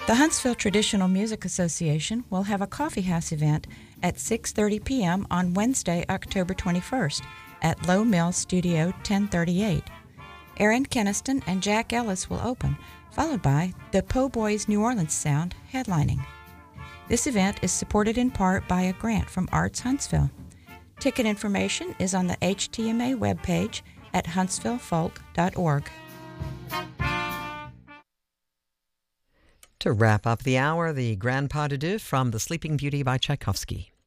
The Huntsville Traditional Music Association will have a coffee house event at 6:30 p.m. on Wednesday, October 21st at Low Mill Studio 1038. Aaron Keniston and Jack Ellis will open, followed by the Po' Boys New Orleans Sound headlining. This event is supported in part by a grant from Arts Huntsville. Ticket information is on the HTMA webpage at huntsvillefolk.org. To wrap up the hour, the Grand Pas de Deux from The Sleeping Beauty by Tchaikovsky.